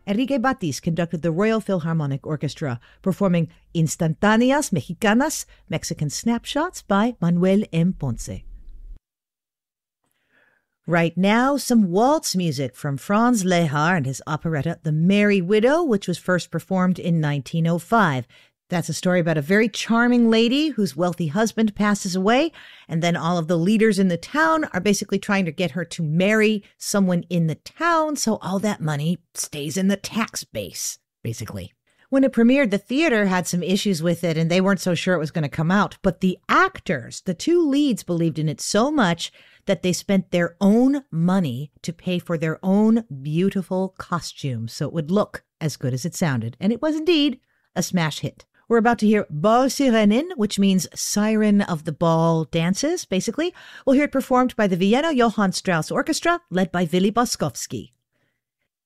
Enrique Batis conducted the Royal Philharmonic Orchestra, performing Instantáneas Mexicanas, Mexican Snapshots by Manuel M. Ponce. Right now, some waltz music from Franz Lehár and his operetta The Merry Widow, which was first performed in 1905. That's a story about a very charming lady whose wealthy husband passes away, and then all of the leaders in the town are basically trying to get her to marry someone in the town, so all that money stays in the tax base, basically. When it premiered, the theater had some issues with it, and they weren't so sure it was going to come out, but the actors, the two leads, believed in it so much that they spent their own money to pay for their own beautiful costumes so it would look as good as it sounded. And it was indeed a smash hit. We're about to hear Ballsirenen, which means Siren of the Ball Dances, basically. We'll hear it performed by the Vienna Johann Strauss Orchestra, led by Willy Boskowski.